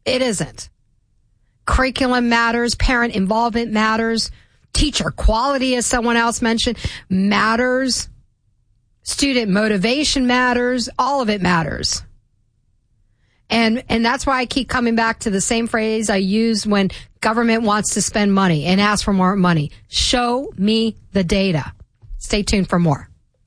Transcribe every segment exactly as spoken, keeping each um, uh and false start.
It isn't. Curriculum matters. Parent involvement matters. Teacher quality, as someone else mentioned, matters. Student motivation matters. All of it matters. And and that's why I keep coming back to the same phrase I use when government wants to spend money and ask for more money. Show me the data. Stay tuned for more.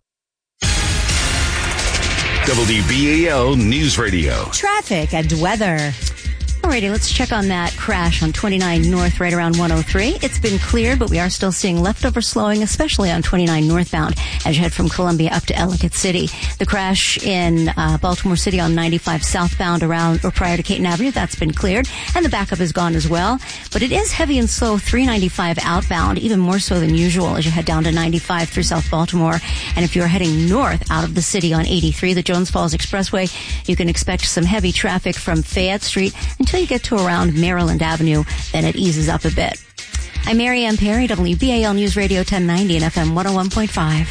W B A L News Radio. Traffic and weather. Alrighty, let's check on that crash on twenty-nine North right around one oh three. It's been cleared, but we are still seeing leftover slowing, especially on twenty-nine northbound as you head from Columbia up to Ellicott City. The crash in uh, Baltimore City on ninety-five southbound around or prior to Caton Avenue, that's been cleared, and the backup is gone as well. But it is heavy and slow three ninety-five outbound, even more so than usual as you head down to ninety-five through South Baltimore. And if you're heading north out of the city on eighty-three, the Jones Falls Expressway, you can expect some heavy traffic from Fayette Street until you get to around Maryland Avenue, then it eases up a bit. I'm Mary Ann Perry, W B A L News Radio ten ninety and F M one oh one point five.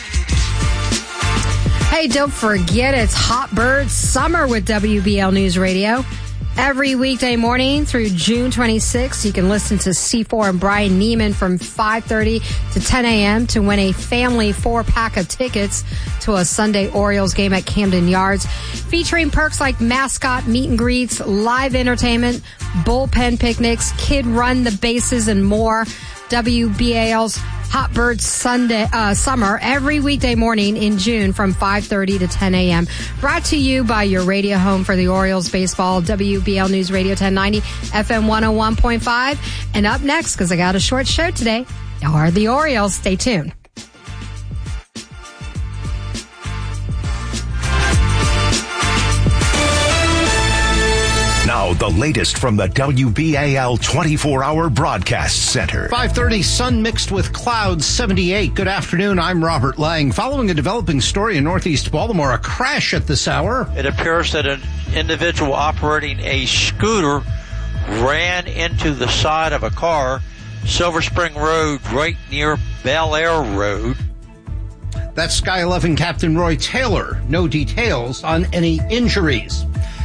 Hey, don't forget it's Hot Bird Summer with W B L News Radio. Every weekday morning through June twenty-sixth, you can listen to C four and Brian Neiman from five thirty to ten a.m. to win a family four-pack of tickets to a Sunday Orioles game at Camden Yards, featuring perks like mascot meet and greets, live entertainment, bullpen picnics, kid run the bases, and more. W B A L's Hot Bird Sunday uh, Summer every weekday morning in June from five thirty to ten a.m. Brought to you by your radio home for the Orioles baseball, W B L News Radio ten ninety, F M one oh one point five. And up next, because I got a short show today, are the Orioles. Stay tuned. Now, the latest from the W B A L twenty-four hour Broadcast Center. five thirty, sun mixed with clouds, seventy-eight. Good afternoon, I'm Robert Lang. Following a developing story in northeast Baltimore, a crash at this hour. It appears that an individual operating a scooter ran into the side of a car, Silver Spring Road, right near Bel Air Road. That's Sky eleven Captain Roy Taylor. No details on any injuries.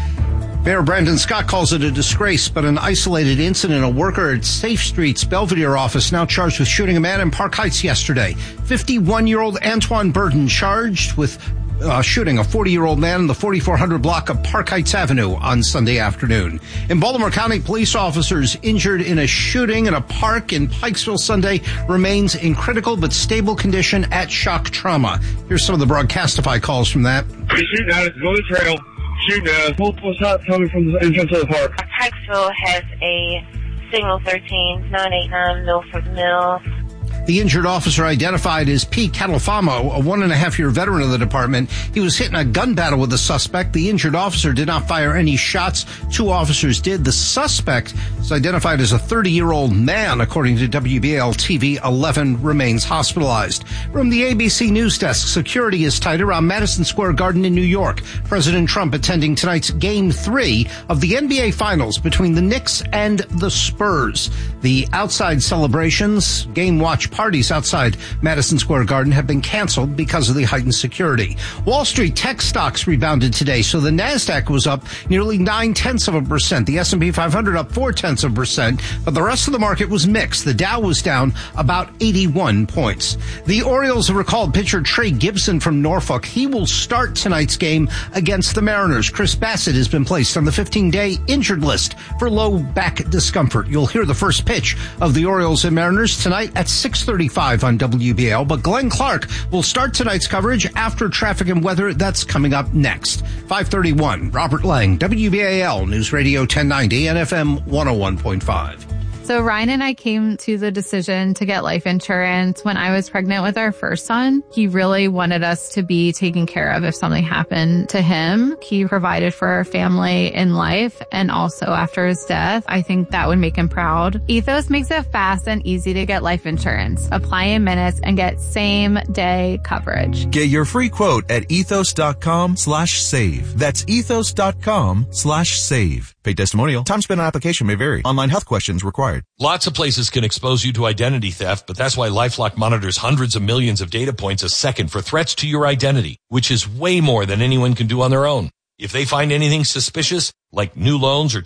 Mayor Brandon Scott calls it a disgrace, but an isolated incident. A worker at Safe Street's Belvedere office now charged with shooting a man in Park Heights yesterday. fifty-one-year-old Antoine Burton charged with uh, shooting a forty-year-old man in the forty-four hundred block of Park Heights Avenue on Sunday afternoon. In Baltimore County, police officers injured in a shooting in a park in Pikesville Sunday remains in critical but stable condition at shock trauma. Here's some of the Broadcastify calls from that. He's shooting out at the trail. Shooting uh, multiple shots coming from the entrance of the park. Pikesville has a signal thirteen nine eighty-nine Milford Mill. The injured officer identified as Pete Catalfamo, a one-and-a-half-year veteran of the department. He was hit in a gun battle with the suspect. The injured officer did not fire any shots. Two officers did. The suspect is identified as a thirty-year-old man, according to W B A L T V eleven, remains hospitalized. From the A B C News Desk, security is tight around Madison Square Garden in New York. President Trump attending tonight's Game three of the N B A Finals between the Knicks and the Spurs. The outside celebrations, game watch parties outside Madison Square Garden have been canceled because of the heightened security. Wall Street tech stocks rebounded today, so the NASDAQ was up nearly nine-tenths of a percent. The S and P five hundred up four-tenths of a percent, but the rest of the market was mixed. The Dow was down about eighty-one points. The Orioles have recalled pitcher Trey Gibson from Norfolk. He will start tonight's game against the Mariners. Chris Bassett has been placed on the fifteen-day injured list for low back discomfort. You'll hear the first pitch of the Orioles and Mariners tonight at six thirty-five on W B A L, but Glenn Clark will start tonight's coverage after traffic and weather. That's coming up next. five thirty-one, Robert Lang, W B A L News Radio ten ninety and F M one oh one point five. So Ryan and I came to the decision to get life insurance when I was pregnant with our first son. He really wanted us to be taken care of if something happened to him. He provided for our family in life and also after his death. I think that would make him proud. Ethos makes it fast and easy to get life insurance. Apply in minutes and get same day coverage. Get your free quote at ethos.com slash save. That's ethos.com slash save. Paid testimonial. Time spent on application may vary. Online health questions required. Lots of places can expose you to identity theft, but that's why LifeLock monitors hundreds of millions of data points a second for threats to your identity, which is way more than anyone can do on their own. If they find anything suspicious, like new loans or